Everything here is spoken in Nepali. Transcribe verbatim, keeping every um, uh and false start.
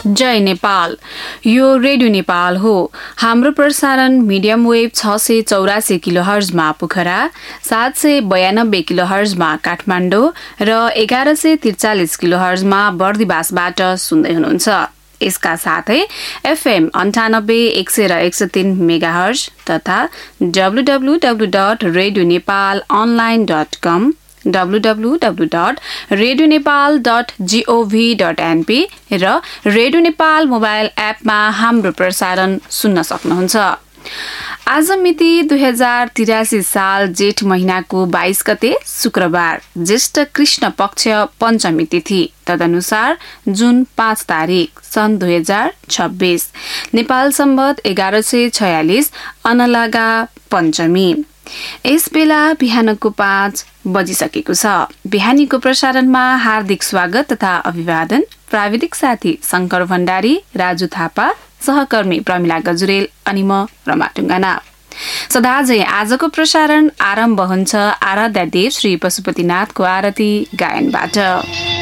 जय नेपाल। यो रेडियो नेपाल हो। हाम्रो प्रसारण मिडियम वेभ छ सय चौरासी किलो हर्जमा पोखरा, सात सय बयानब्बे किलो हर्जमा काठमाडौँ र एघार सय त्रिचालिस किलो हर्जमा बर्दिवासबाट सुन्दै हुनुहुन्छ। यसका साथै एफएम अन्ठानब्बे एक सय र एक सय तीन मेगा हर्ज तथा W W W dot radio Nepal online dot कम W W W dot radio Nepal dot gov dot NP र रेडियो नेपाल मोबाइल एपमा हाम्रो प्रसारण सुन्न सक्नुहुन्छ। आज मिति दुई हजार तिरासी साल जेठ महिनाको बाइस गते शुक्रबार, ज्येष्ठ कृष्ण पक्ष पञ्चमी तिथि, तदनुसार जुन पाँच तारिक सन् दुई हजार छब्बीस, नेपाल सम्बत एघार सय छयालिस, अनलागा पञ्चमी। यस बेला बिहानको पाँच बजिसकेको छ। बिहानीको प्रसारणमा हार्दिक स्वागत तथा अभिवादन। प्राविधिक साथी शंकर भण्डारी, राजु थापा, सहकर्मी प्रमिला गजुरेल अनि म रमा टुङ्गाना। सदाझै आजको प्रसारण आरम्भ हुन्छ आराध्या देव श्री पशुपतिनाथको आरती गायनबाट।